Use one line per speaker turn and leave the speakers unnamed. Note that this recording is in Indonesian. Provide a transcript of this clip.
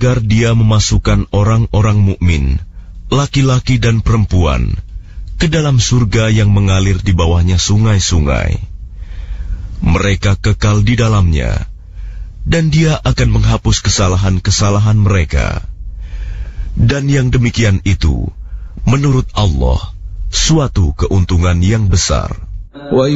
agar Dia memasukkan orang-orang mukmin, laki-laki dan perempuan, ke dalam surga yang mengalir di bawahnya sungai-sungai. Mereka kekal di dalamnya, dan Dia akan menghapus kesalahan-kesalahan mereka. Dan yang demikian itu, menurut Allah, suatu keuntungan yang besar.